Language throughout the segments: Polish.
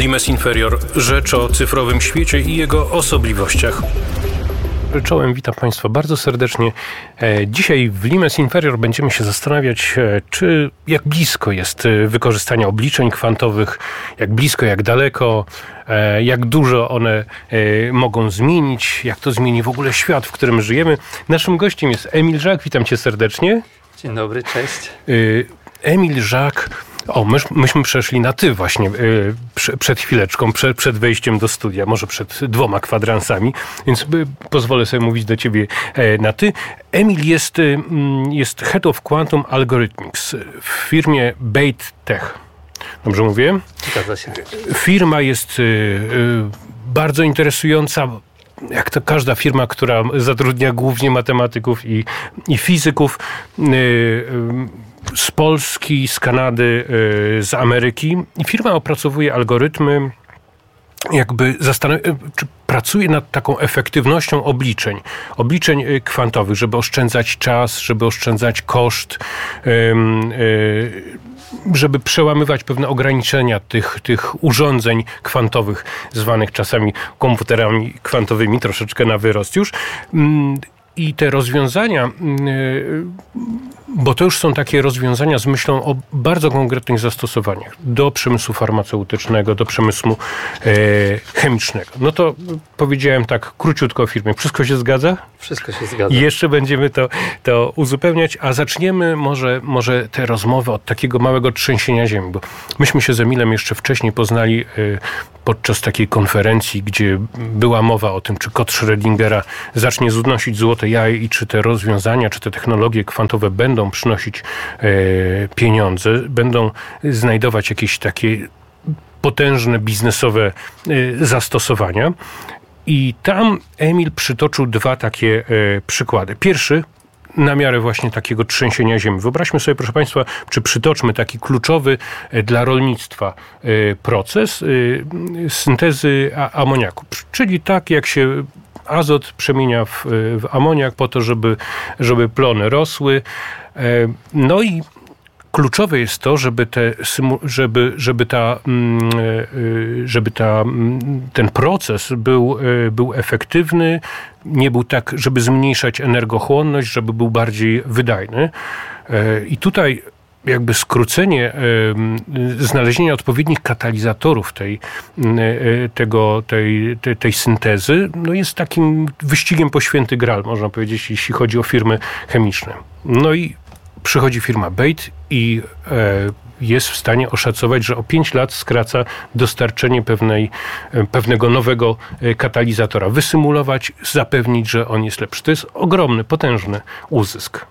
Limes Inferior. Rzecz o cyfrowym świecie i jego osobliwościach. Czołem, witam Państwa bardzo serdecznie. Dzisiaj w Limes Inferior będziemy się zastanawiać, jak blisko jest wykorzystania obliczeń kwantowych, jak blisko, jak daleko, jak dużo one mogą zmienić, jak to zmieni w ogóle świat, w którym żyjemy. Naszym gościem jest Emil Żak. Witam Cię serdecznie. Dzień dobry, cześć. Emil Żak. Myśmy przeszli na ty właśnie przed chwileczką, przed wejściem do studia, może przed 2 kwadransami, więc pozwolę sobie mówić do ciebie na ty. Emil jest Head of Quantum Algorithmics w firmie Beit Tech. Dobrze mówię? Zgadza się. Firma jest bardzo interesująca, jak to każda firma, która zatrudnia głównie matematyków i fizyków, z Polski, z Kanady, z Ameryki. I firma opracowuje algorytmy, czy pracuje nad taką efektywnością obliczeń kwantowych, żeby oszczędzać czas, żeby oszczędzać koszt, żeby przełamywać pewne ograniczenia tych urządzeń kwantowych, zwanych czasami komputerami kwantowymi, troszeczkę na wyrost już. I te rozwiązania, bo to już są takie rozwiązania z myślą o bardzo konkretnych zastosowaniach do przemysłu farmaceutycznego, do przemysłu chemicznego. No to powiedziałem tak króciutko o firmie. Wszystko się zgadza? Wszystko się zgadza. I jeszcze będziemy to uzupełniać, a zaczniemy może tę rozmowę od takiego małego trzęsienia ziemi, bo myśmy się z Emilem jeszcze wcześniej poznali podczas takiej konferencji, gdzie była mowa o tym, czy kod Schrödingera zacznie znosić złote jaje i czy te rozwiązania, czy te technologie kwantowe będą przynosić pieniądze, będą znajdować jakieś takie potężne biznesowe zastosowania. I tam Emil przytoczył 2 takie przykłady. Pierwszy, na miarę właśnie takiego trzęsienia ziemi. Wyobraźmy sobie, proszę Państwa, czy przytoczmy taki kluczowy dla rolnictwa proces syntezy amoniaku. Czyli tak, jak się azot przemienia w amoniak po to, żeby plony rosły. No i kluczowe jest to, żeby ten proces był efektywny, nie był tak, żeby zmniejszać energochłonność, żeby był bardziej wydajny. I tutaj jakby skrócenie znalezienia odpowiednich katalizatorów tej syntezy jest takim wyścigiem po święty Graal, można powiedzieć, jeśli chodzi o firmy chemiczne. No i przychodzi firma Beit i jest w stanie oszacować, że o 5 lat skraca dostarczenie pewnego nowego katalizatora. Wysymulować, zapewnić, że on jest lepszy. To jest ogromny, potężny uzysk.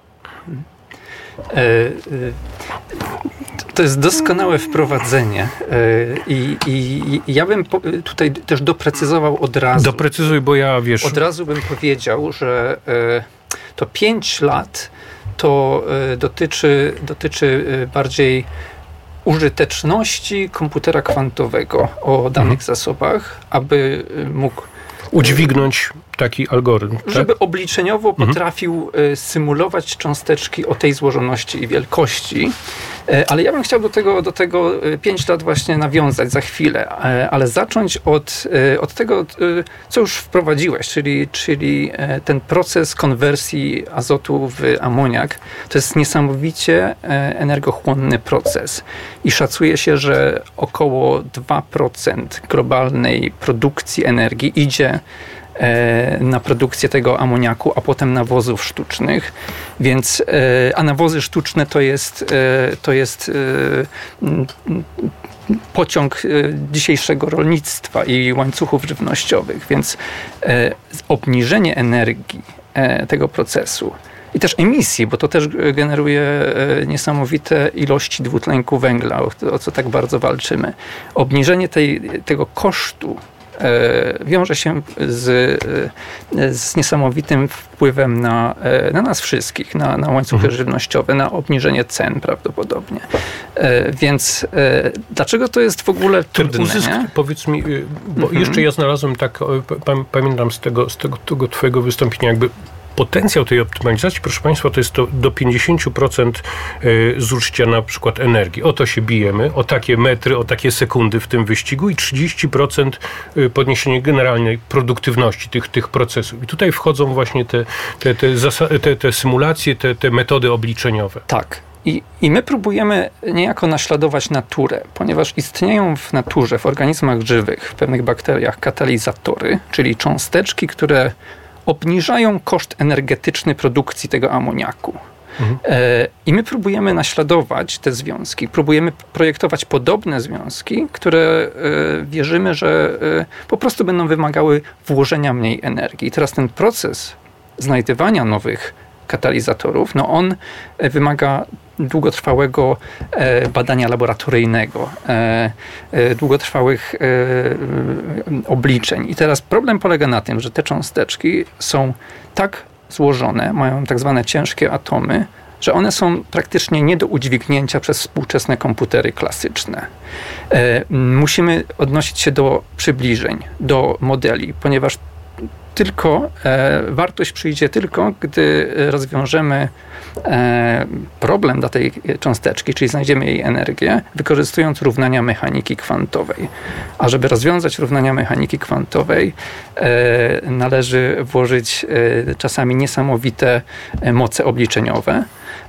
To jest doskonałe wprowadzenie i ja bym tutaj też doprecyzował od razu. Doprecyzuj, bo ja wiesz... Od razu bym powiedział, że to 5 lat to dotyczy bardziej użyteczności komputera kwantowego o danych zasobach, aby mógł udźwignąć taki algorytm. Żeby obliczeniowo potrafił symulować cząsteczki o tej złożoności i wielkości. Ale ja bym chciał do tego 5 lat właśnie nawiązać za chwilę, ale zacząć od tego, co już wprowadziłeś, czyli ten proces konwersji azotu w amoniak. To jest niesamowicie energochłonny proces i szacuje się, że około 2% globalnej produkcji energii idzie na produkcję tego amoniaku, a potem nawozów sztucznych. Więc, a nawozy sztuczne to jest pociąg dzisiejszego rolnictwa i łańcuchów żywnościowych. Więc obniżenie energii tego procesu i też emisji, bo to też generuje niesamowite ilości dwutlenku węgla, o co tak bardzo walczymy. Obniżenie tego kosztu wiąże się z niesamowitym wpływem na nas wszystkich, na łańcuchy żywnościowe, na obniżenie cen prawdopodobnie. Więc dlaczego to jest w ogóle trudne? Ten uzysk, powiedz mi, bo jeszcze ja znalazłem tak, pamiętam z tego twojego wystąpienia, jakby potencjał tej optymalizacji, proszę Państwa, to jest to do 50% zużycia na przykład energii. O to się bijemy, o takie metry, o takie sekundy w tym wyścigu i 30% podniesienie generalnej produktywności tych procesów. I tutaj wchodzą właśnie te symulacje, te metody obliczeniowe. Tak. I my próbujemy niejako naśladować naturę, ponieważ istnieją w naturze, w organizmach żywych, w pewnych bakteriach katalizatory, czyli cząsteczki, które obniżają koszt energetyczny produkcji tego amoniaku. I my próbujemy naśladować te związki, próbujemy projektować podobne związki, które wierzymy, że po prostu będą wymagały włożenia mniej energii. I teraz ten proces znajdywania nowych katalizatorów, on wymaga długotrwałego badania laboratoryjnego, długotrwałych obliczeń. I teraz problem polega na tym, że te cząsteczki są tak złożone, mają tak zwane ciężkie atomy, że one są praktycznie nie do udźwignięcia przez współczesne komputery klasyczne. Musimy odnosić się do przybliżeń, do modeli, ponieważ wartość przyjdzie tylko, gdy rozwiążemy problem dla tej cząsteczki, czyli znajdziemy jej energię, wykorzystując równania mechaniki kwantowej. A żeby rozwiązać równania mechaniki kwantowej, należy włożyć czasami niesamowite moce obliczeniowe.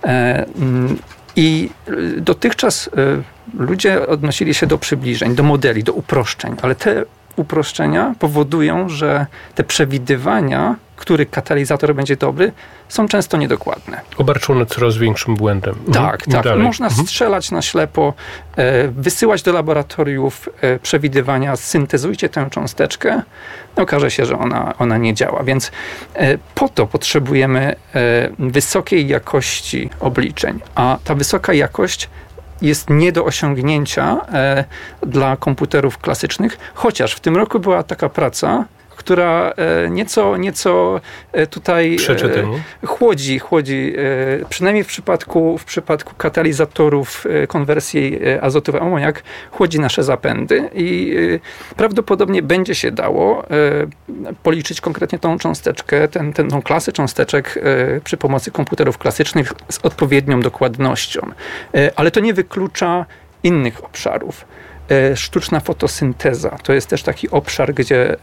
I dotychczas ludzie odnosili się do przybliżeń, do modeli, do uproszczeń, ale te uproszczenia powodują, że te przewidywania, który katalizator będzie dobry, są często niedokładne. Obarczone coraz większym błędem. Tak. Można strzelać na ślepo, wysyłać do laboratoriów przewidywania, syntezujcie tę cząsteczkę, okaże się, że ona nie działa. Więc po to potrzebujemy wysokiej jakości obliczeń, a ta wysoka jakość jest nie do osiągnięcia dla komputerów klasycznych, chociaż w tym roku była taka praca, która nieco tutaj chłodzi, przynajmniej w przypadku katalizatorów konwersji azotu w amoniak, chłodzi nasze zapędy i prawdopodobnie będzie się dało policzyć konkretnie tą cząsteczkę, tą klasę cząsteczek przy pomocy komputerów klasycznych z odpowiednią dokładnością. Ale to nie wyklucza innych obszarów. Sztuczna fotosynteza to jest też taki obszar,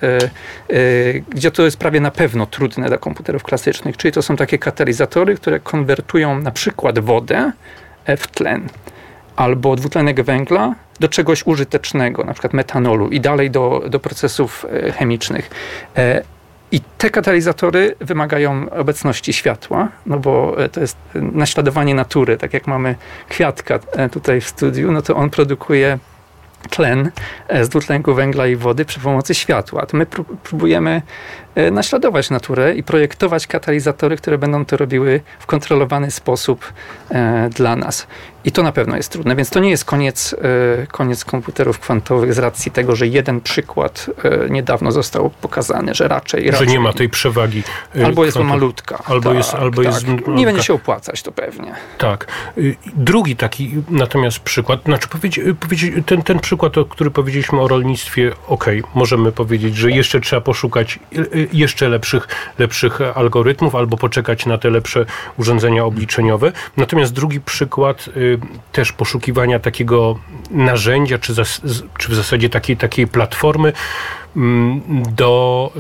gdzie to jest prawie na pewno trudne dla komputerów klasycznych, czyli to są takie katalizatory, które konwertują na przykład wodę w tlen albo dwutlenek węgla do czegoś użytecznego, na przykład metanolu i dalej do procesów chemicznych. I te katalizatory wymagają obecności światła, bo to jest naśladowanie natury. Tak jak mamy kwiatka tutaj w studiu, to on produkuje tlen z dwutlenku węgla i wody przy pomocy światła. To my próbujemy naśladować naturę i projektować katalizatory, które będą to robiły w kontrolowany sposób dla nas. I to na pewno jest trudne, więc to nie jest koniec komputerów kwantowych z racji tego, że jeden przykład niedawno został pokazany, że raczej że nie ma tej przewagi. Albo jest malutka. Albo jest nie będzie się opłacać, to pewnie. Tak. Drugi taki natomiast przykład, ten przykład, który powiedzieliśmy o rolnictwie, możemy powiedzieć, że jeszcze trzeba poszukać jeszcze lepszych algorytmów albo poczekać na te lepsze urządzenia obliczeniowe. Natomiast drugi przykład też poszukiwania takiego narzędzia, czy w zasadzie takiej platformy do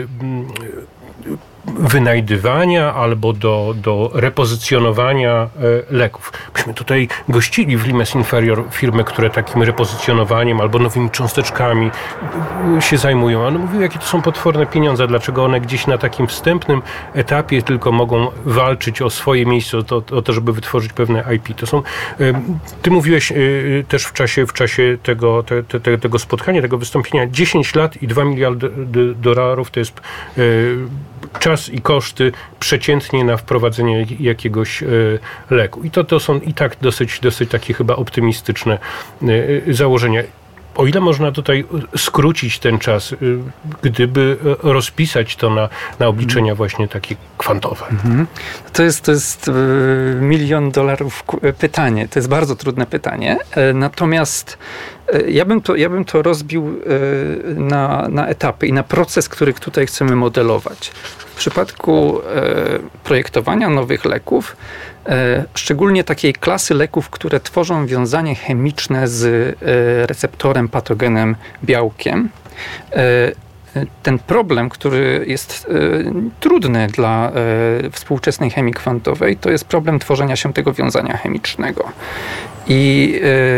wynajdywania albo do repozycjonowania leków. Myśmy tutaj gościli w Limes Inferior firmy, które takim repozycjonowaniem albo nowymi cząsteczkami się zajmują. One mówiły, jakie to są potworne pieniądze, dlaczego one gdzieś na takim wstępnym etapie tylko mogą walczyć o swoje miejsce, o to, żeby wytworzyć pewne IP. To są, ty mówiłeś też w czasie tego spotkania, tego wystąpienia, 10 lat i $2 miliardy to jest czas i koszty przeciętnie na wprowadzenie jakiegoś leku. I to są i tak dosyć takie chyba optymistyczne założenia. O ile można tutaj skrócić ten czas, gdyby rozpisać to na obliczenia właśnie takie kwantowe? To jest $1 milion pytanie. To jest bardzo trudne pytanie. Natomiast Ja bym to rozbił na etapy i na proces, który tutaj chcemy modelować. W przypadku projektowania nowych leków, szczególnie takiej klasy leków, które tworzą wiązanie chemiczne z receptorem, patogenem, białkiem, ten problem, który jest trudny dla współczesnej chemii kwantowej, to jest problem tworzenia się tego wiązania chemicznego. I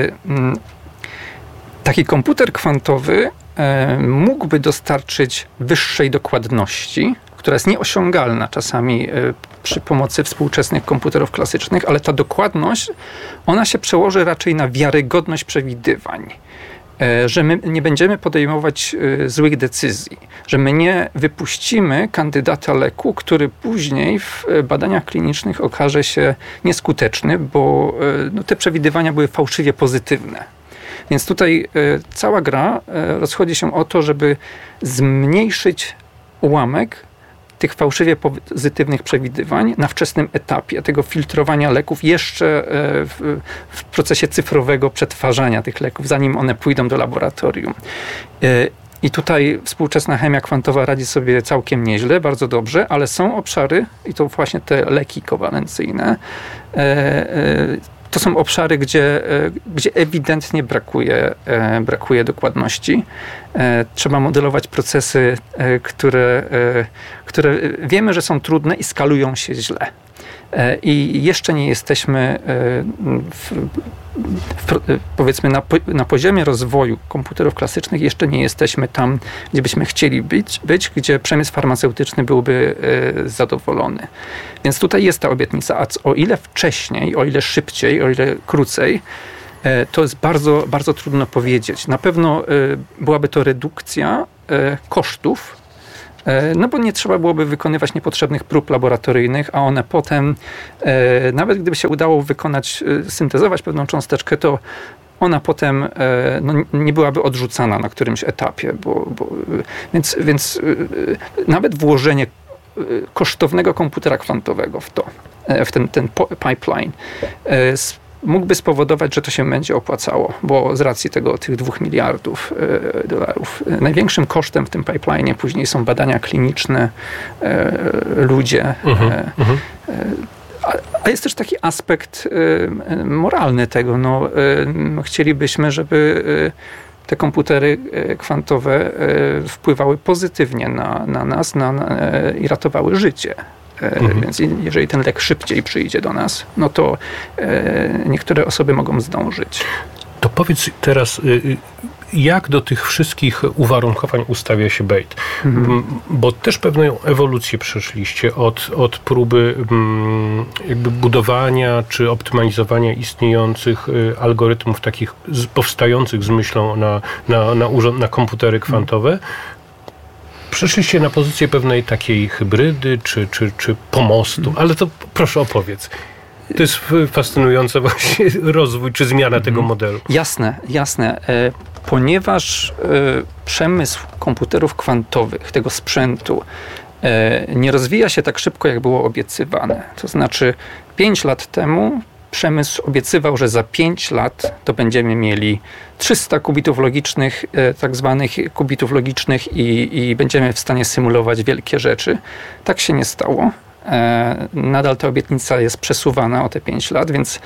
taki komputer kwantowy mógłby dostarczyć wyższej dokładności, która jest nieosiągalna czasami przy pomocy współczesnych komputerów klasycznych, ale ta dokładność, ona się przełoży raczej na wiarygodność przewidywań. Że my nie będziemy podejmować złych decyzji, że my nie wypuścimy kandydata leku, który później w badaniach klinicznych okaże się nieskuteczny, bo te przewidywania były fałszywie pozytywne. Więc tutaj cała gra rozchodzi się o to, żeby zmniejszyć ułamek tych fałszywie pozytywnych przewidywań na wczesnym etapie tego filtrowania leków jeszcze w procesie cyfrowego przetwarzania tych leków, zanim one pójdą do laboratorium. I tutaj współczesna chemia kwantowa radzi sobie całkiem nieźle, bardzo dobrze, ale są obszary, i to właśnie te leki kowalencyjne, to są obszary, gdzie ewidentnie brakuje dokładności. Trzeba modelować procesy, które wiemy, że są trudne i skalują się źle. I jeszcze nie jesteśmy powiedzmy na poziomie rozwoju komputerów klasycznych, jeszcze nie jesteśmy tam, gdzie byśmy chcieli być, gdzie przemysł farmaceutyczny byłby zadowolony. Więc tutaj jest ta obietnica, a o ile wcześniej, o ile szybciej, o ile krócej, to jest bardzo, bardzo trudno powiedzieć. Na pewno byłaby to redukcja kosztów, no bo nie trzeba byłoby wykonywać niepotrzebnych prób laboratoryjnych, a one potem, nawet gdyby się udało syntezować pewną cząsteczkę, to ona potem nie byłaby odrzucana na którymś etapie. Więc nawet włożenie kosztownego komputera kwantowego w ten pipeline mógłby spowodować, że to się będzie opłacało, bo z racji tych 2 miliardów dolarów największym kosztem w tym pipeline później są badania kliniczne, ludzie. A jest też taki aspekt moralny tego. Chcielibyśmy, żeby te komputery kwantowe wpływały pozytywnie na nas i ratowały życie. Więc jeżeli ten lek szybciej przyjdzie do nas, no to niektóre osoby mogą zdążyć. To powiedz teraz, jak do tych wszystkich uwarunkowań ustawia się BEIT? Bo też pewną ewolucję przeszliście od próby jakby budowania czy optymalizowania istniejących algorytmów takich powstających z myślą na komputery kwantowe. Przeszliście na pozycję pewnej takiej hybrydy czy pomostu, ale to proszę opowiedz. To jest fascynujący właśnie rozwój czy zmiana tego modelu. Jasne. Ponieważ przemysł komputerów kwantowych, tego sprzętu nie rozwija się tak szybko, jak było obiecywane. To znaczy 5 lat temu przemysł obiecywał, że za 5 lat to będziemy mieli 300 kubitów logicznych, tak zwanych kubitów logicznych i będziemy w stanie symulować wielkie rzeczy. Tak się nie stało. Nadal ta obietnica jest przesuwana o te 5 lat, więc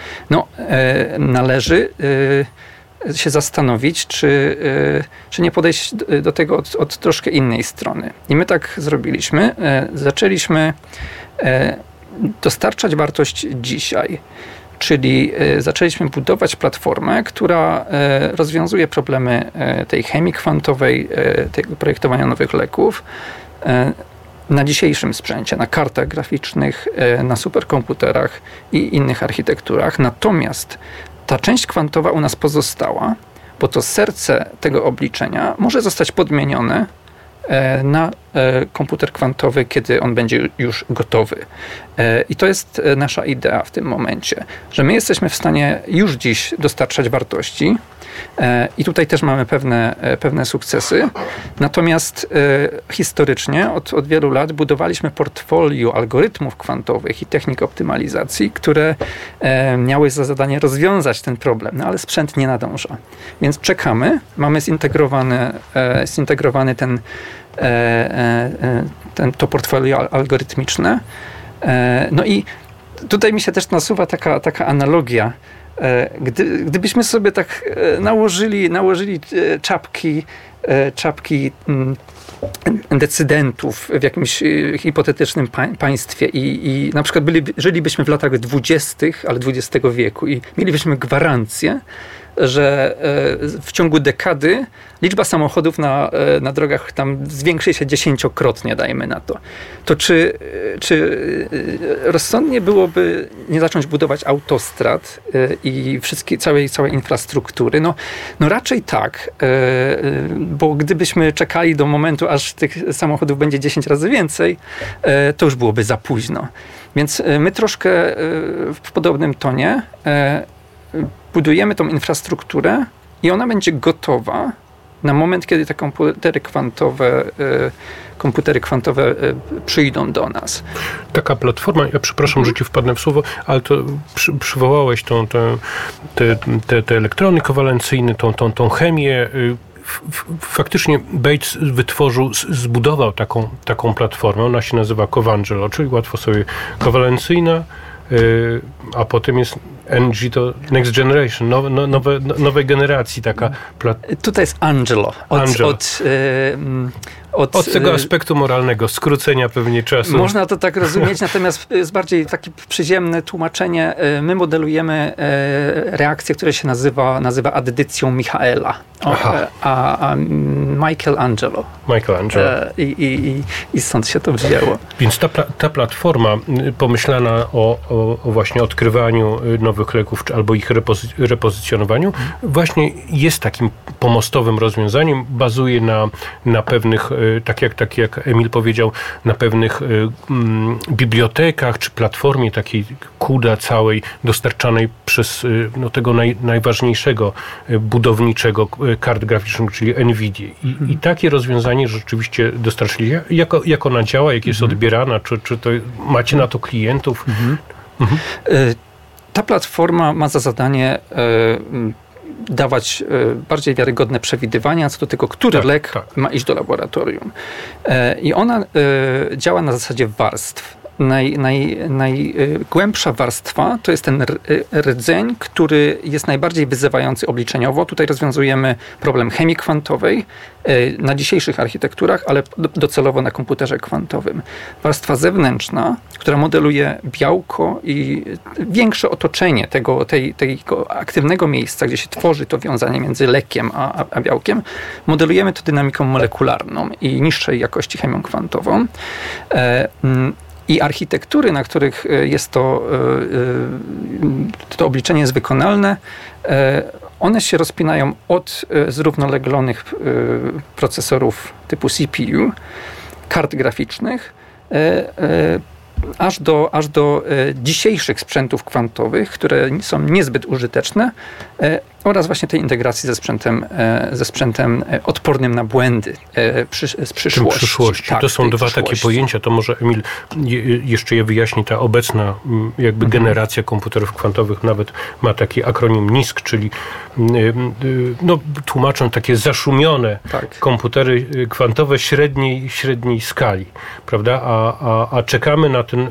należy się zastanowić, czy nie podejść do tego od troszkę innej strony. I my tak zrobiliśmy. Zaczęliśmy dostarczać wartość dzisiaj. Czyli zaczęliśmy budować platformę, która rozwiązuje problemy tej chemii kwantowej, tego projektowania nowych leków na dzisiejszym sprzęcie, na kartach graficznych, na superkomputerach i innych architekturach. Natomiast ta część kwantowa u nas pozostała, bo to serce tego obliczenia może zostać podmienione na komputer kwantowy, kiedy on będzie już gotowy. I to jest nasza idea w tym momencie, że my jesteśmy w stanie już dziś dostarczać wartości, I tutaj też mamy pewne sukcesy. Natomiast historycznie od wielu lat budowaliśmy portfolio algorytmów kwantowych i technik optymalizacji, które miały za zadanie rozwiązać ten problem, no ale sprzęt nie nadąża. Więc czekamy, mamy zintegrowany to portfolio algorytmiczne. No i tutaj mi się też nasuwa taka analogia. Gdybyśmy sobie tak nałożyli czapki decydentów w jakimś hipotetycznym państwie i na przykład żylibyśmy w latach 20., ale XX wieku i mielibyśmy gwarancję, że w ciągu dekady liczba samochodów na drogach tam zwiększy się 10-krotnie, dajmy na to. To czy rozsądnie byłoby nie zacząć budować autostrad i całej infrastruktury? No raczej tak, bo gdybyśmy czekali do momentu, aż tych samochodów będzie 10 razy więcej, to już byłoby za późno. Więc my troszkę w podobnym tonie budujemy tą infrastrukturę i ona będzie gotowa na moment, kiedy te komputery kwantowe przyjdą do nas. Taka platforma, ja przepraszam, że ci wpadnę w słowo, ale to przywołałeś te elektrony kowalencyjne, tą chemię. Faktycznie Bates zbudował taką platformę, ona się nazywa Covangelo, czyli łatwo sobie kowalencyjna, a potem jest NG, to Next Generation, nowej generacji taka. Tutaj jest Angelo. Od tego aspektu moralnego, skrócenia pewnie czasu. Można to tak rozumieć, natomiast jest bardziej takie przyziemne tłumaczenie. My modelujemy reakcję, która się nazywa addycją Michaela. A Michelangelo. I stąd się to wzięło. Więc ta platforma pomyślana o właśnie odkrywaniu nowych leków albo ich repozycjonowaniu właśnie jest takim pomostowym rozwiązaniem. Bazuje na pewnych, tak jak Emil powiedział, na pewnych bibliotekach czy platformie takiej CUDA całej dostarczanej przez tego najważniejszego budowniczego kart graficznych, czyli NVIDIA. I takie rozwiązanie rzeczywiście dostarczyli. Jak ona działa, jak jest odbierana, czy to macie na to klientów? Ta platforma ma za zadanie dawać bardziej wiarygodne przewidywania co do tego, który lek ma iść do laboratorium. I ona działa na zasadzie warstw. Najgłębsza warstwa to jest ten rdzeń, który jest najbardziej wyzywający obliczeniowo. Tutaj rozwiązujemy problem chemii kwantowej na dzisiejszych architekturach, ale docelowo na komputerze kwantowym. Warstwa zewnętrzna, która modeluje białko i większe otoczenie tego aktywnego miejsca, gdzie się tworzy to wiązanie między lekiem a białkiem, modelujemy to dynamiką molekularną i niższej jakości chemią kwantową. I architektury, na których jest to obliczenie jest wykonalne, one się rozpinają od zrównoleglonych procesorów typu CPU, kart graficznych, aż do dzisiejszych sprzętów kwantowych, które są niezbyt użyteczne, oraz właśnie tej integracji ze sprzętem odpornym na błędy z przyszłości. Tak, to są dwa takie pojęcia. To może Emil jeszcze je wyjaśni. Ta obecna generacja komputerów kwantowych nawet ma taki akronim NISQ, czyli tłumaczą takie zaszumione komputery kwantowe średniej skali, prawda? A czekamy na ten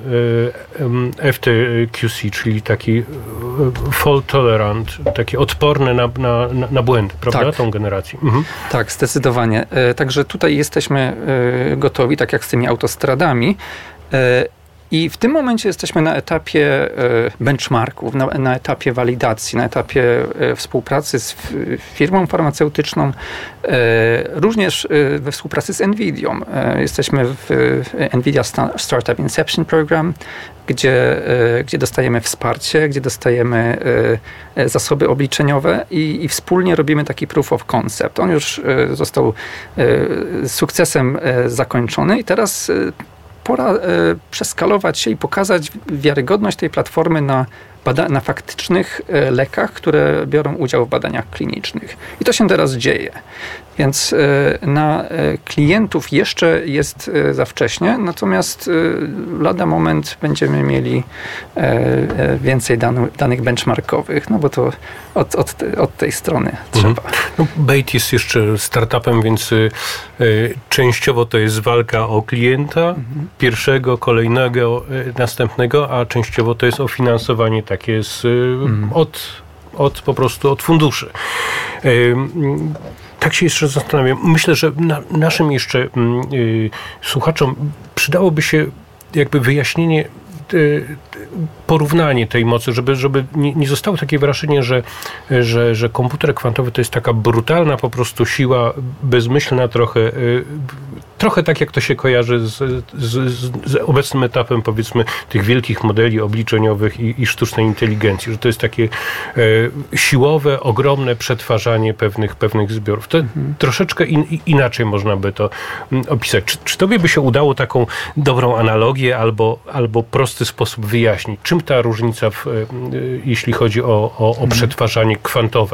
FTQC, czyli taki fault tolerant, taki odporny na błędy, prawda? Tą generację. Tak, zdecydowanie. Także tutaj jesteśmy gotowi, tak jak z tymi autostradami. I w tym momencie jesteśmy na etapie benchmarków, na etapie walidacji, na etapie współpracy z firmą farmaceutyczną, również we współpracy z NVIDIą. Jesteśmy w NVIDIA Startup Inception Program, gdzie dostajemy wsparcie, gdzie dostajemy zasoby obliczeniowe i wspólnie robimy taki proof of concept. On już został z sukcesem zakończony i teraz pora przeskalować się i pokazać wiarygodność tej platformy na na faktycznych lekach, które biorą udział w badaniach klinicznych. I to się teraz dzieje. Więc na klientów jeszcze jest za wcześnie, natomiast lada moment będziemy mieli więcej danych benchmarkowych, no bo to od tej strony trzeba. No, Bait jest jeszcze startupem, więc częściowo to jest walka o klienta, pierwszego, kolejnego, następnego, a częściowo to jest o finansowanie takie po prostu od funduszy. Tak się jeszcze zastanawiam. Myślę, że naszym jeszcze słuchaczom przydałoby się jakby wyjaśnienie, porównanie tej mocy, żeby nie zostało takie wrażenie, że komputer kwantowy to jest taka brutalna po prostu bezmyślna trochę tak jak to się kojarzy z obecnym etapem, powiedzmy, tych wielkich modeli obliczeniowych i sztucznej inteligencji, że to jest takie siłowe, ogromne przetwarzanie pewnych zbiorów. To troszeczkę inaczej można by to opisać. Czy tobie by się udało taką dobrą analogię albo prosty sposób wyjaśnić, czym ta różnica, jeśli chodzi o przetwarzanie kwantowe,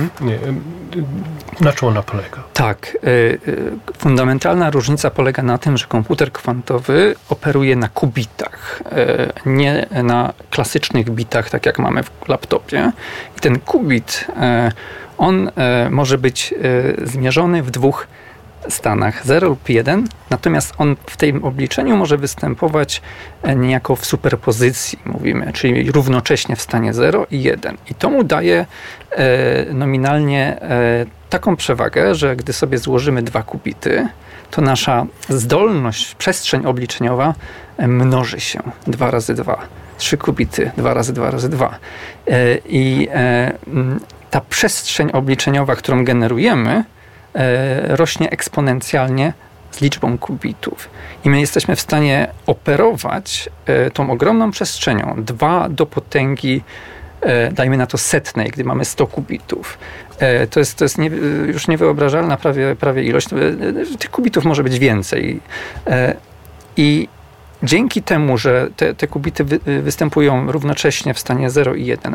na czym ona polega? Tak. Fundamentalna różnica polega na tym, że komputer kwantowy operuje na qubitach, nie na klasycznych bitach, tak jak mamy w laptopie. I ten qubit, on może być zmierzony w dwóch stanach, 0 lub 1, natomiast on w tym obliczeniu może występować niejako w superpozycji, mówimy, czyli równocześnie w stanie 0 i 1. I to mu daje nominalnie taką przewagę, że gdy sobie złożymy dwa qubity, to nasza zdolność, przestrzeń obliczeniowa mnoży się 2 razy 2. 3 qubity, 2 razy 2 razy 2. I ta przestrzeń obliczeniowa, którą generujemy, rośnie eksponencjalnie z liczbą qubitów. I my jesteśmy w stanie operować tą ogromną przestrzenią 2 do potęgi, dajmy na to setnej, gdy mamy 100 qubitów. To jest już niewyobrażalna prawie ilość. Tych qubitów może być więcej. I dzięki temu, że te qubity występują równocześnie w stanie 0 i 1,